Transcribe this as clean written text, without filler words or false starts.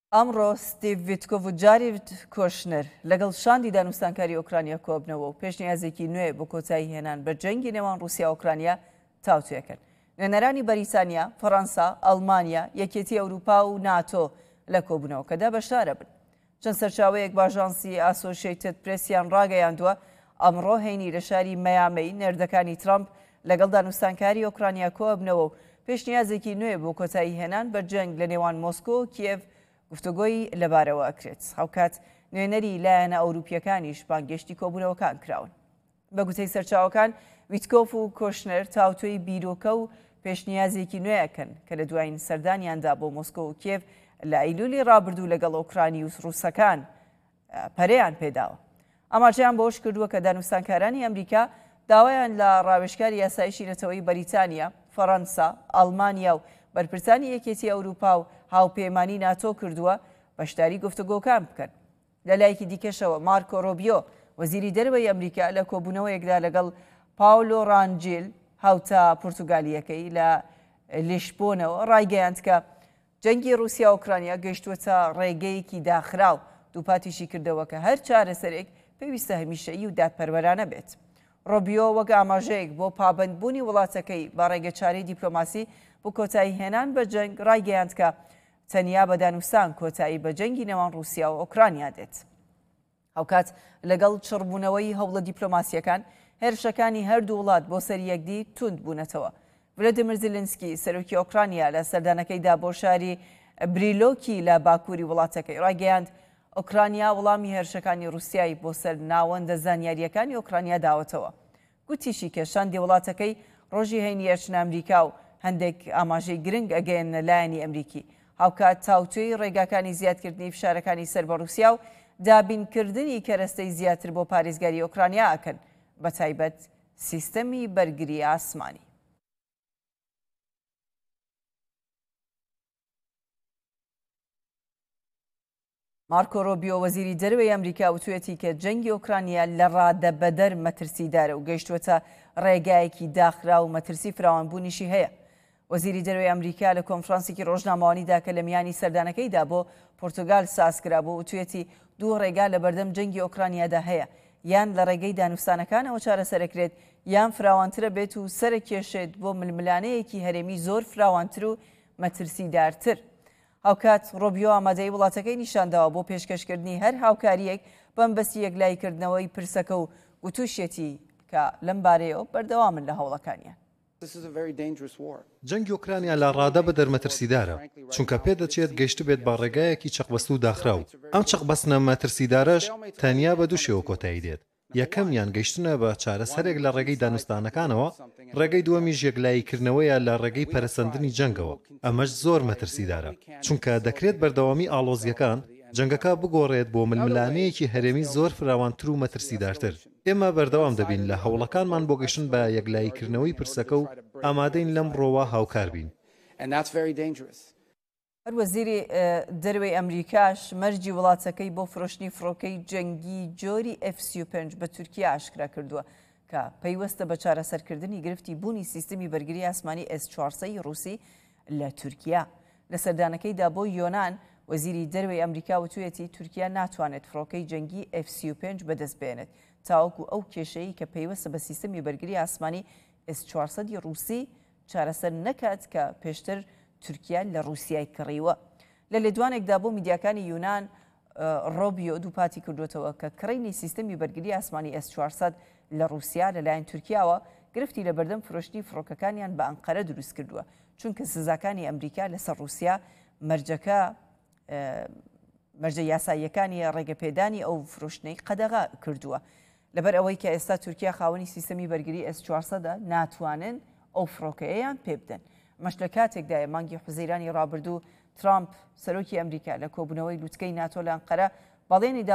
ئەمڕۆ ستیڤ ڤیتکۆڤ و جاریڤ کۆشنەر لەگەڵ شاندی دانوستانکاری ئۆکرانیا کۆبنەوە و پێشنیازێکی نوێ بۆ کۆتایی هێنان بە جەنگی نێوان رووسیا و ئۆکرانیا تاوتوێکن. نوێنەرانی بەریتانیا، فەڕەنسا، ئەڵمانیا، یەکێتی ئەوروپا و ناتۆ لە کۆبوونەوەکەدا بەشدارە بن. چەند سەرچاوەیەک باژانسی ئاسۆشیێتد پرێسیان ڕاگەیاندووە ئەمڕۆ هەینی لە شاری مەیامەی نێردەکانی ترامپ لەگەڵ دانوستانکاری ئۆکرانیا کۆبنەوە و پێشنیازێکی نوێ بۆ کۆتایی هێنان بە جەنگ لە نێوان مۆسکۆ و کیێڤ گفتوگۆی لەبارەوە ئەکرێت. هاوکات نوێنەری لایەنە ئەوروپیەکانیش بانگێشتی کۆبوونەوەکان کراون. بە گوتەی سەرچاوەکان ویتکۆف و کۆشنەر تاوتۆی بیرۆکە و پێشنیازێکی نوێیەکەن کە لە دوایین سەردانیاندا بۆ مۆسکۆ و کیێڤ لە ئەیلولی ڕابردوو لەگەڵ ئۆکرانی و رووسەکان پەرەیان پێداوە. ئاماژەیان بۆش کردووە کە دانوستانکارانی ئەمریکا داوایان لە ڕاوێژکاری یاسایشی نەتەوەی بەریتانیا، فەڕەنسا، ئەڵمانیا و بەرپرسانی یەکێتی ئەوروپا و هاوپەیمانی ناتۆ کردووە بەشداری گفتوگۆکان بکەن. لە لایەکی دیکەشەوە مارکۆ ڕۆبیۆ وەزیری دەرەوەی ئەمریکا لە کۆبوونەوەیەکدا لەگەڵ پاولۆ ڕانجیل هاوتا پورتوگالیەکەی لە لیشبۆنەوە ڕایگەیاند کە جەنگی رووسیا و ئۆکرانیا گەیشتووەتە ڕێگەیەکی داخراو دووپاتیشی کردەوە کە هەر چارەسەرێک پێویستە هەمیشەیی و دادپەروەرانە بێت. ڕۆبیۆ وەک ئاماژەیەک بۆ پابەندبوونی وڵاتەکەی بە ڕێگەچارەی دیپلۆماسی بۆ کۆتایی هێنان بە جەنگ ڕایگەیاند کە تەنیا بە دانوستان کۆتایی بە جەنگی نێوان رووسیا و ئۆکرانیا دێت. هاوکات لەگەڵ چڕبوونەوەی هەوڵە دیپلۆماسیەکان هێرشەکانی هەردوو وڵات بۆ سەر یەکدی توند بوونەتەوە. ڤلۆدیمیر زیلنسکی سەرۆکی ئۆکرانیا لە سەردانەکەیدا بۆ شاری بریلۆکی لە باکووری وڵاتەکەی ڕایگەیاند ئۆکرانیا وەڵامی هێرشەکانی رووسیایی بۆ سەر ناوەندە زانیاریەکانی ئۆکرانیا داوەتەوە. گوتیشی کێشاندی وڵاتەکەی ڕۆژی هەینی ئەرچنە ئەمریکا و هەندێک ئاماژەی گرنگ ئەگەیەنە لایەنی ئەمریکی. هاوکات تاوتوێی ڕێگاکانی زیادکردنی فشارەکانی سەر بە رووسیا و دابینکردنی کەرەستەی زیاتر بۆ پارێزگاری ئۆکرانیا ئەکەن، بە تایبەت سیستەمی بەرگری ئاسمانی. مارکۆ ڕۆبیۆ وەزیری دەرەوەی ئەمریکا وتوێتی کە جەنگی ئۆکرانیا لە ڕادەبەدەر مەترسیدارە و گەیشتووەتە ڕێگایەکی داخرا و مەترسی فراوانبوونیشی هەیە. وەزیری دەرەوەی ئەمریکا لە کۆنفرانسێکی ڕۆژنامەوانیدا کە لە میانی سەردانەکەیدا بۆ پۆرتوگال سازکرا بۆ وتوێتی دوو ڕێگا لە بەردەم جەنگی ئۆکرانیادا هەیە، یان لە ڕێگەی دانوستانەکانەوە چارەسەرەکرێت یان فراوانترە بێت و سەرکێشێت بۆ ململانەیەکی هەرێمی زۆر فراوانتر و مەترسیدارتر. هاوکات ڕۆبیۆ ئامادەی وڵاتەکەی نیشانداوە بۆ پێشکەشکردنی هەر هاوکاریەک بەمبەستی یەکلایکردنەوەی پرسەکە و گوتوشێتی کە لەم بارەیەوە بەردەوامن لە هەوڵەکانیان. جەنگی ئۆکرانیا لە ڕادەبەدەر مەترسیدارە، چونکە پێدەچێت گەیشت بێت بە ڕێگایەکی چەقبەست و داخراو. ئەم چەقبەستنە مەترسیدارەش تەنیا بە دوو شێوە کۆتایی دێت. یەکەمیان گەیشتنە بە چارەسەرێک لە ڕێگەی دانوستانەکانەوە، ڕێگەی دووەمیش یەکلاییکردنەوەیە لە ڕێگەی پەرەسەندنی جەنگەوە. ئەمەش زۆر مەترسیدارە، چونکە دەکرێت بەردەوامی ئاڵۆزیەکان جەنگەکە بگۆڕێت بۆ ململانەیەکی هەرێمی زۆر فراوانتر و مەترسیدارتر. ئێمە بەردەوام دەبین لە هەوڵەکانمان بۆ گەشتن بە یەکلاییکردنەوەی پرسەکە و ئامادەین لەم ڕۆوە هاوکار بین. هەر وەزیری دەرەوەی ئەمریکاش مەرجی وڵاتەکەی بۆ فرۆشتنی فڕۆکەی جەنگی جۆری F-35 بە تورکیا ئاشکرا کردووە کە پەیوەستە بە چارەسەرکردنی گرفتی بوونی سیستەمی بەرگری ئاسمانی S-400 رووسی لە تورکیا. لە سەردانەکەیدا بۆ یۆنان وەزیری دەرەوەی ئەمریکا وتوێتی تورکیا ناتوانێت فڕۆکەی جەنگی F-35 بەدەست بێنێت تاوەکو ئەو کێشەیە کە پەیوەستە بە سیستەمی بەرگری ئاسمانی S-400 رووسی چارەسەر نەکات کە پێشتر تورکیا لە رووسیای کڕیوە. لە لێدوانێکدا بۆ میدیاکانی یونان ڕۆبیۆ دووپاتی کردوێتەوە کە کڕینی سیستەمی بەرگری ئاسمانی S-400 لە رووسیا لەلایەن تورکیاوە گرفتی لە بەردەم فرۆشتنی فڕۆکەکانیان بە ئەنقەرە دروست کردووە، چونکە سزاکانی ئەمریکا لەسەر رووسیا مەرجە یاساییەکانی ڕێگەپێدانی ئەو فرۆشتنەی قەدەغا کردووە. لەبەر ئەوەی کە ئێستا تورکیا خاوەنی سیستەمی بەرگری S-400 ناتوانن ئەو فڕۆکەیەیان پێ بدەن. مەش لە کاتێکدایە مانگی حوزەیرانی ڕابردوو ترامپ سەرۆکی ئەمریکا لە کۆبوونەوەی لووتکەی ناتۆ لە ئەنقەرە باڵێنی